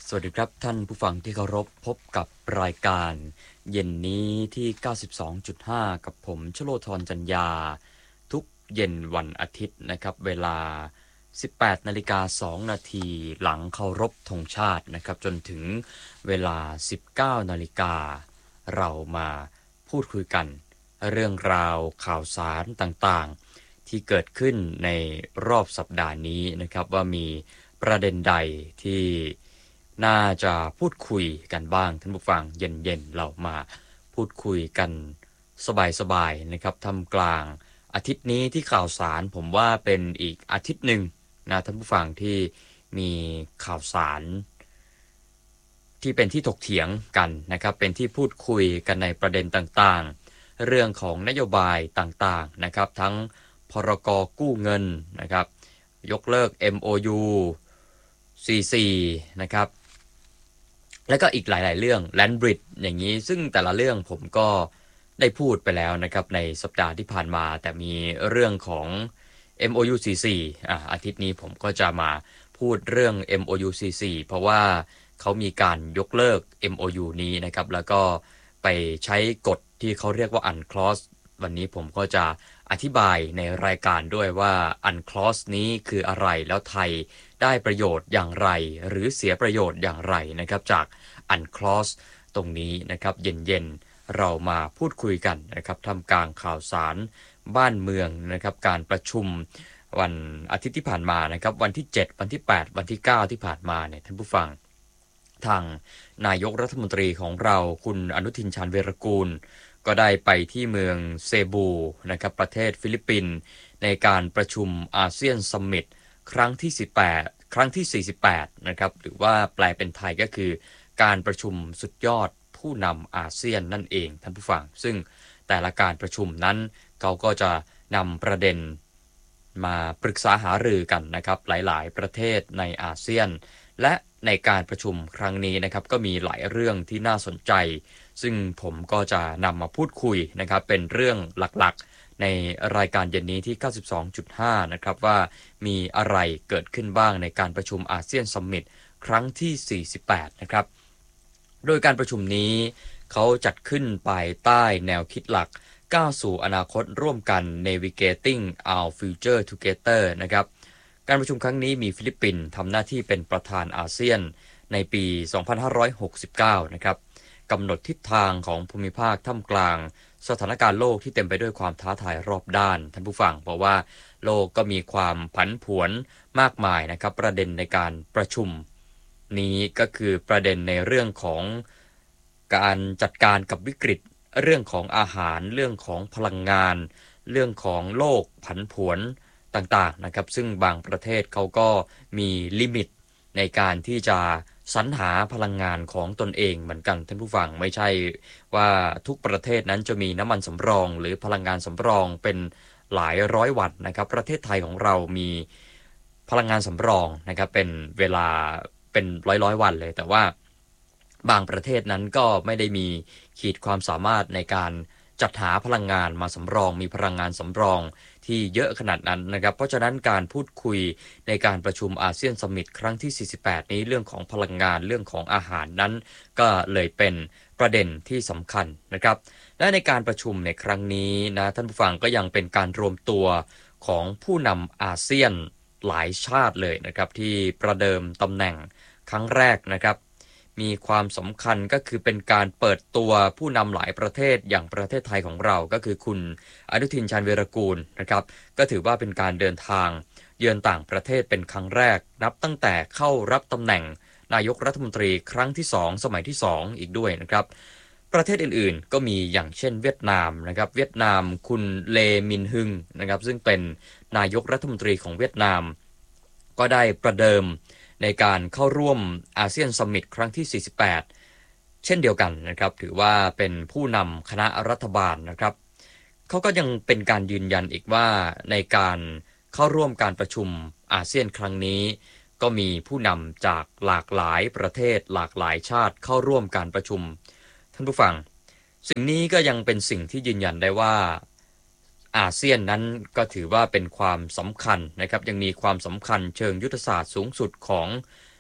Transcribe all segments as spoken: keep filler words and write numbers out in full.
สวัสดีครับท่านผู้ฟังที่เคารพพบกับรายการเย็นนี้ที่ เก้าสิบสองจุดห้า กับผมชโลธรจัญญาทุกเย็นวันอาทิตย์นะครับเวลา สิบแปดนาฬิกาสองนาทีหลังเคารพธงชาตินะครับจนถึงเวลา สิบเก้านาฬิกาเรามาพูดคุยกันเรื่องราวข่าวสารต่างๆที่เกิดขึ้นในรอบสัปดาห์นี้นะครับว่ามีประเด็นใดที่น่าจะพูดคุยกันบ้างท่านผู้ฟังเย็นๆเรามาพูดคุยกันสบายๆนะครับท่ามกลางอาทิตย์นี้ที่ข่าวสารผมว่าเป็นอีกอาทิตย์หนึ่งนะท่านผู้ฟังที่มีข่าวสารที่เป็นที่ถกเถียงกันนะครับเป็นที่พูดคุยกันในประเด็นต่างๆเรื่องของนโยบายต่างๆนะครับทั้งพรกกู้เงินนะครับยกเลิก เอ็ม โอ ยู ซี ซี นะครับและก็อีกหลายๆเรื่อง Land Bridge อย่างนี้ซึ่งแต่ละเรื่องผมก็ได้พูดไปแล้วนะครับในสัปดาห์ที่ผ่านมาแต่มีเรื่องของ เอ็ม โอ ยู ซี ซี อ่ะอาทิตย์นี้ผมก็จะมาพูดเรื่อง เอ็ม โอ ยู ซี ซี เพราะว่าเขามีการยกเลิก เอ็ม โอ ยู นี้นะครับแล้วก็ไปใช้กฎที่เขาเรียกว่า Unclause วันนี้ผมก็จะอธิบายในรายการด้วยว่า Unclause นี้คืออะไรแล้วไทยได้ประโยชน์อย่างไรหรือเสียประโยชน์อย่างไรนะครับจาก Unclause ตรงนี้นะครับเย็นๆเรามาพูดคุยกันนะครับทำกลางข่าวสารบ้านเมืองนะครับการประชุมวันอาทิตย์ที่ผ่านมานะครับวันที่เจ็ดวันที่แปดวันที่เก้าที่ผ่านมาเนี่ยท่านผู้ฟังทางนายกรัฐมนตรีของเราคุณอนุทินชาญวีรกูลก็ได้ไปที่เมืองเซบูนะครับประเทศฟิลิปปินส์ในการประชุมอาเซียนซัมมิตครั้งที่สิบแปดครั้งที่สี่สิบแปดนะครับหรือว่าแปลเป็นไทยก็คือการประชุมสุดยอดผู้นำอาเซียนนั่นเองท่านผู้ฟังซึ่งแต่ละการประชุมนั้นเขาก็จะนำประเด็นมาปรึกษาหารือกันนะครับหลายๆประเทศในอาเซียนและในการประชุมครั้งนี้นะครับก็มีหลายเรื่องที่น่าสนใจซึ่งผมก็จะนำมาพูดคุยนะครับเป็นเรื่องหลักๆในรายการเย็นนี้ที่ เก้าสิบสองจุดห้า นะครับว่ามีอะไรเกิดขึ้นบ้างในการประชุมอาเซียนซัมมิตครั้งที่ สี่สิบแปด นะครับโดยการประชุมนี้เขาจัดขึ้นภายใต้แนวคิดหลักก้าวสู่อนาคตร่วมกัน Navigating Our Future Together นะครับการประชุมครั้งนี้มีฟิลิปปินส์ทำหน้าที่เป็นประธานอาเซียนในปี สองพันห้าร้อยหกสิบเก้า นะครับกำหนดทิศทางของภูมิภาคท่ามกลางสถานการณ์โลกที่เต็มไปด้วยความท้าทายรอบด้านท่านผู้ฟังเพราะว่าโลกก็มีความผันผวนมากมายนะครับประเด็นในการประชุมนี้ก็คือประเด็นในเรื่องของการจัดการกับวิกฤตเรื่องของอาหารเรื่องของพลังงานเรื่องของโลกผันผวนต่างๆนะครับซึ่งบางประเทศเขาก็มีลิมิตในการที่จะสรรหาพลังงานของตนเองเหมือนกันท่านผู้ฟังไม่ใช่ว่าทุกประเทศนั้นจะมีน้ำมันสำรองหรือพลังงานสำรองเป็นหลายร้อยวัตต์นะครับประเทศไทยของเรามีพลังงานสำรองนะครับเป็นเวลาเป็นร้อยร้อยวันเลยแต่ว่าบางประเทศนั้นก็ไม่ได้มีขีดความสามารถในการจัดหาพลังงานมาสำรองมีพลังงานสำรองที่เยอะขนาดนั้นนะครับเพราะฉะนั้นการพูดคุยในการประชุมอาเซียนซัมมิตครั้งที่สี่สิบแปดนี้เรื่องของพลังงานเรื่องของอาหารนั้นก็เลยเป็นประเด็นที่สำคัญนะครับและในการประชุมในครั้งนี้นะท่านผู้ฟังก็ยังเป็นการรวมตัวของผู้นำอาเซียนหลายชาติเลยนะครับที่ประเดิมตำแหน่งครั้งแรกนะครับมีความสำคัญก็คือเป็นการเปิดตัวผู้นำหลายประเทศอย่างประเทศไทยของเราก็คือคุณอนุทินชาญวีรกูลนะครับก็ถือว่าเป็นการเดินทางเยือนต่างประเทศเป็นครั้งแรกนับตั้งแต่เข้ารับตำแหน่งนายกรัฐมนตรีครั้งที่สองสมัยที่สองอีกด้วยนะครับประเทศอื่นๆก็มีอย่างเช่นเวียดนามนะครับเวียดนามคุณเลมินฮึงนะครับซึ่งเป็นนายกรัฐมนตรีของเวียดนามก็ได้ประเดิมในการเข้าร่วมอาเซียนซัมมิตครั้งที่สี่สิบแปดเช่นเดียวกันนะครับถือว่าเป็นผู้นำคณะรัฐบาลนะครับเขาก็ยังเป็นการยืนยันอีกว่าในการเข้าร่วมการประชุมอาเซียนครั้งนี้ก็มีผู้นำจากหลากหลายประเทศหลากหลายชาติเข้าร่วมการประชุมท่านผู้ฟังสิ่งนี้ก็ยังเป็นสิ่งที่ยืนยันได้ว่าอาเซียนนั้นก็ถือว่าเป็นความสำคัญนะครับยังมีความสำคัญเชิงยุทธศาสตร์สูงสุดของ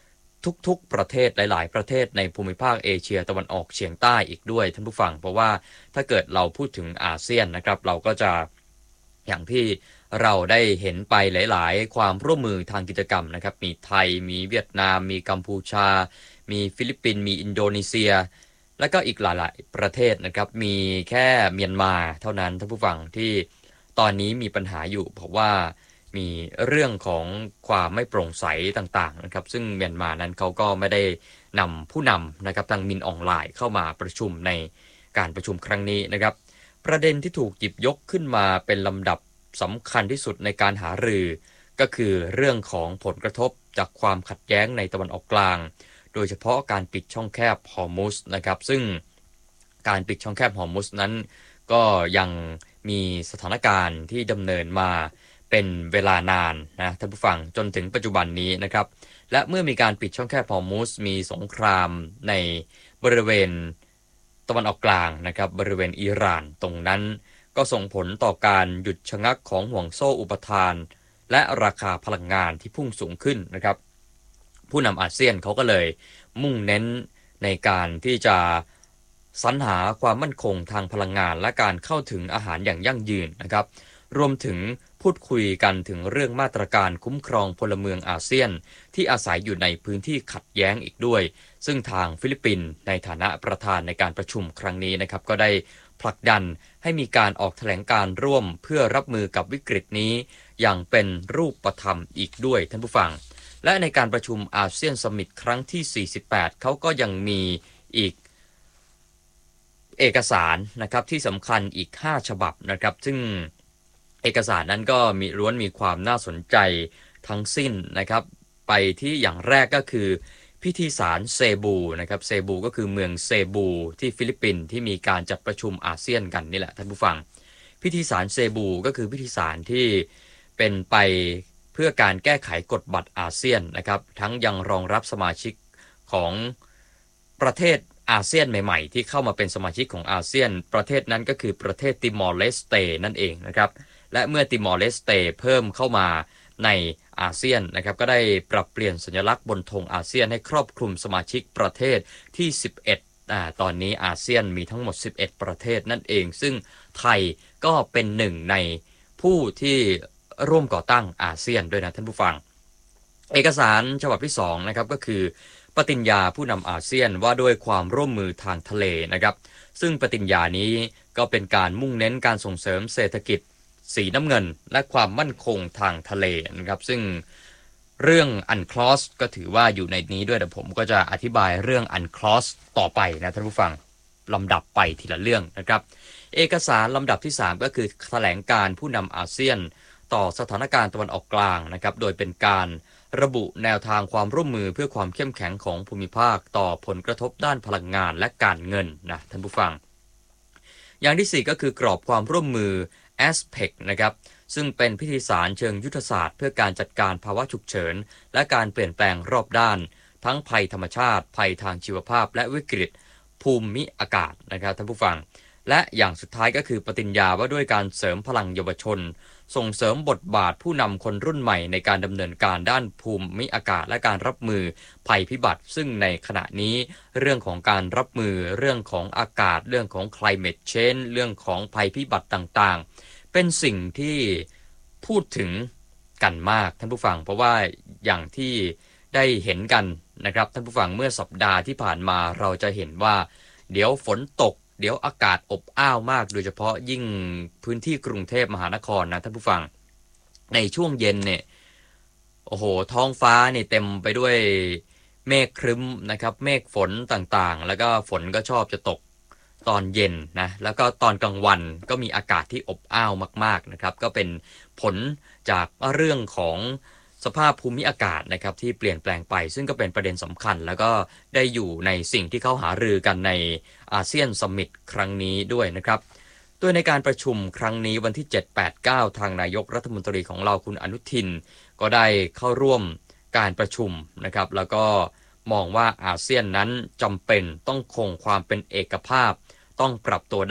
ทุกๆประเทศหลายๆประเทศในภูมิภาคเอเชียตะวันออกเฉียงใต้อีกด้วยท่านผู้ฟังเพราะว่าถ้าเกิดเราพูดถึงอาเซียนนะครับเราก็จะอย่างที่เราได้เห็นไปหลายๆความร่วมมือทางกิจกรรมนะครับมีไทยมีเวียดนามมีกัมพูชามีฟิลิปปินส์มีอินโดนีเซียและก็อีกหลายๆประเทศนะครับมีแค่เมียนมาเท่านั้นท่านผู้ฟังที่ตอนนี้มีปัญหาอยู่เพราะว่ามีเรื่องของความไม่โปร่งใสต่างๆนะครับซึ่งเมียนมานั้นเขาก็ไม่ได้นำผู้นำนะครับทางมินออนไลน์เข้ามาประชุมในการประชุมครั้งนี้นะครับประเด็นที่ถูกหยิบยกขึ้นมาเป็นลำดับสำคัญที่สุดในการหารือก็คือเรื่องของผลกระทบจากความขัดแย้งในตะวันออกกลางโดยเฉพาะการปิดช่องแคบฮอร์มุซนะครับซึ่งการปิดช่องแคบฮอร์มุซนั้นก็ยังมีสถานการณ์ที่ดำเนินมาเป็นเวลานานนะท่านผู้ฟังจนถึงปัจจุบันนี้นะครับและเมื่อมีการปิดช่องแคบฮอร์มุซมีสงครามในบริเวณตะวันออกกลางนะครับบริเวณอิหร่านตรงนั้นก็ส่งผลต่อการหยุดชะงักของห่วงโซ่อุปทานและราคาพลังงานที่พุ่งสูงขึ้นนะครับผู้นำอาเซียนเขาก็เลยมุ่งเน้นในการที่จะสรรหาความมั่นคงทางพลังงานและการเข้าถึงอาหารอย่างยั่งยืนนะครับรวมถึงพูดคุยกันถึงเรื่องมาตรการคุ้มครองพลเมืองอาเซียนที่อาศัยอยู่ในพื้นที่ขัดแย้งอีกด้วยซึ่งทางฟิลิปปินส์ในฐานะประธานในการประชุมครั้งนี้นะครับก็ได้ผลักดันให้มีการออกแถลงการร่วมเพื่อรับมือกับวิกฤตนี้อย่างเป็นรูปธรรมอีกด้วยท่านผู้ฟังและในการประชุมอาเซียนซัมมิตครั้งที่สี่สิบแปดเขาก็ยังมีอีกเอกสารนะครับที่สำคัญอีกห้าฉบับนะครับซึ่งเอกสารนั้นก็มีล้วนมีความน่าสนใจทั้งสิ้นนะครับไปที่อย่างแรกก็คือพิธีสารเซบูนะครับเซบูก็คือเมืองเซบูที่ฟิลิปปินส์ที่มีการจัดประชุมอาเซียนกันนี่แหละท่านผู้ฟังพิธีสารเซบูก็คือพิธีสารที่เป็นไปเพื่อการแก้ไขกฎบัตรอาเซียนนะครับทั้งยังรองรับสมาชิกของประเทศอาเซียนใหม่ๆที่เข้ามาเป็นสมาชิกของอาเซียนประเทศนั้นก็คือประเทศติมอร์เลสเตนั่นเองนะครับและเมื่อติมอร์เลสเตเพิ่มเข้ามาในอาเซียนนะครับก็ได้ปรับเปลี่ยนสัญลักษณ์บนธงอาเซียนให้ครอบคลุมสมาชิกประเทศที่สิบเอ็ดอ่าตอนนี้อาเซียนมีทั้งหมดสิบเอ็ดประเทศนั่นเองซึ่งไทยก็เป็นหนึ่งในผู้ที่ร่วมก่อตั้งอาเซียนด้วยนะท่านผู้ฟังเอกสารฉบับที่สองนะครับก็คือปฏิญญาผู้นำอาเซียนว่าด้วยความร่วมมือทางทะเลนะครับซึ่งปฏิญญานี้ก็เป็นการมุ่งเน้นการส่งเสริมเศรษฐกิจสีน้ำเงินและความมั่นคงทางทะเลนะครับซึ่งเรื่อง อันคลอส ก็ถือว่าอยู่ในนี้ด้วยแต่ผมก็จะอธิบายเรื่อง อันคลอส ต่อไปนะท่านผู้ฟังลำดับไปทีละเรื่องนะครับเอกสารลำดับที่สามก็คือแถลงการผู้นำอาเซียนต่อสถานการณ์ตะวันออกกลางนะครับโดยเป็นการระบุแนวทางความร่วมมือเพื่อความเข้มแข็งของภูมิภาคต่อผลกระทบด้านพลังงานและการเงินนะท่านผู้ฟังอย่างที่สี่ก็คือกรอบความร่วมมือ เอส พี อี ซี นะครับซึ่งเป็นพิธีสารเชิงยุทธศาสตร์เพื่อการจัดการภาวะฉุกเฉินและการเปลี่ยนแปลงรอบด้านทั้งภัยธรรมชาติภัยทางชีวภาพและวิกฤตภูมิอากาศนะครับท่านผู้ฟังและอย่างสุดท้ายก็คือปฏิญญาว่าด้วยการเสริมพลังเยาวชนส่งเสริมบทบาทผู้นำคนรุ่นใหม่ในการดำเนินการด้านภูมิอากาศและการรับมือภัยพิบัติซึ่งในขณะนี้เรื่องของการรับมือเรื่องของอากาศเรื่องของ climate change เรื่องของภัยพิบัติต่างๆเป็นสิ่งที่พูดถึงกันมากท่านผู้ฟังเพราะว่าอย่างที่ได้เห็นกันนะครับท่านผู้ฟังเมื่อสัปดาห์ที่ผ่านมาเราจะเห็นว่าเดี๋ยวฝนตกเดี๋ยวอากาศอบอ้าวมากโดยเฉพาะยิ่งพื้นที่กรุงเทพมหานครนะท่านผู้ฟังในช่วงเย็นเนี่ยโอ้โหท้องฟ้าเนี่ยเต็มไปด้วยเมฆครึ้มนะครับเมฆฝนต่างๆแล้วก็ฝนก็ชอบจะตกตอนเย็นนะแล้วก็ตอนกลางวันก็มีอากาศที่อบอ้าวมากๆนะครับก็เป็นผลจากเรื่องของสภาพภูมิอากาศนะครับที่เปลี่ยนแปลงไปซึ่งก็เป็นประเด็นสำคัญแล้วก็ได้อยู่ในสิ่งที่เขาหารือกันในอาเซียนซัมมิตครั้งนี้ด้วยนะครับโดยในการประชุมครั้งนี้วันที่เจ็ด แปด เก้าทางนายกรัฐมนตรีของเราคุณอนุทินก็ได้เข้าร่วมการประชุมนะครับแล้วก็มองว่าอาเซียนนั้นจำเป็นต้องคงความเป็นเอกภาพต้องปรับตัว